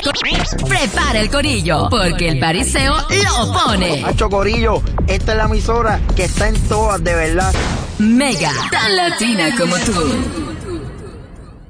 Prepara el corillo, porque el pariseo lo pone. Hacho corillo, esta es la emisora que está en todas, de verdad. Mega, tan latina como tú.